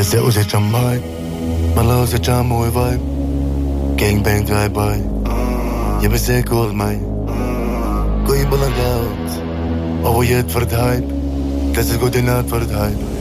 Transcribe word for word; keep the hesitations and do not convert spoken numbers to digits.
Just say uze chamai Malo se chamo e vibe Gangbang drive by Je bent zeker als mij Kon je belang uit Over je het voor het hype Dat is goed in het voor het hype